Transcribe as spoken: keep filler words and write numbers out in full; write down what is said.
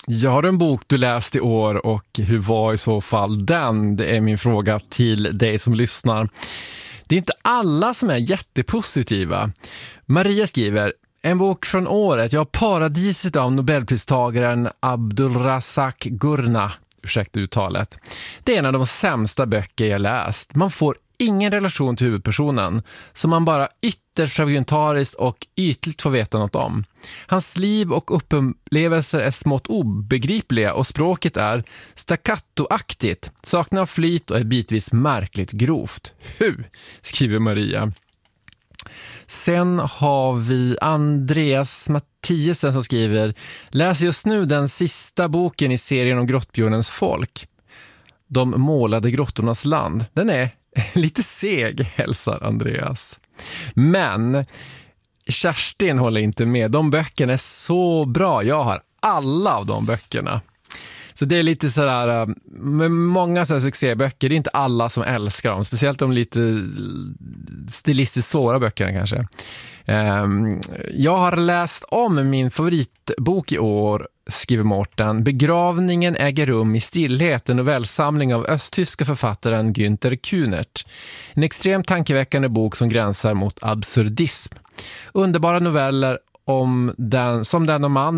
Jag har en bok du läst i år och hur var i så fall den? Det är min fråga till dig som lyssnar. Det är inte alla som är jättepositiva. Maria skriver: en bok från året, jag har Paradiset av Nobelpristagaren Abdulrazak Gurnah. Ursäkta uttalet. Det är en av de sämsta böcker jag läst. Man får ingen relation till huvudpersonen som man bara ytterst fragmentariskt och ytligt får veta något om. Hans liv och upplevelser är smått obegripliga och språket är staccatoaktigt, saknar flyt och är bitvis märkligt grovt. Hur? Skriver Maria. Sen har vi Andreas Mattiasen som skriver: läser just nu den sista boken i serien om grottbjörnens folk. De målade grottornas land. Den är lite seg, hälsar Andreas. Men Kerstin håller inte med. De böckerna är så bra. Jag har alla av de böckerna. Så det är lite sådär, med många sådär succéböcker, det är inte alla som älskar dem. Speciellt de lite stilistiskt svåra böckerna kanske. Jag har läst om min favoritbok i år, skriver Mårten. Begravningen äger rum i stillhet, en novellsamling av östtyska författaren Günther Kühnert. En extremt tankeväckande bok som gränsar mot absurdism. Underbara noveller om den, som den om man